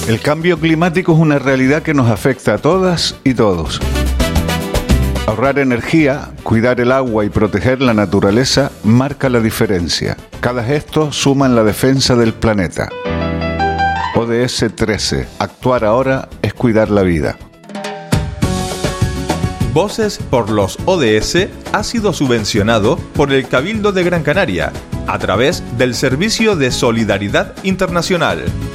El cambio climático es una realidad que nos afecta a todas y todos. Ahorrar energía, cuidar el agua y proteger la naturaleza marca la diferencia. Cada gesto suma en la defensa del planeta. ODS 13. Actuar ahora es cuidar la vida. Voces por los ODS ha sido subvencionado por el Cabildo de Gran Canaria a través del Servicio de Solidaridad Internacional.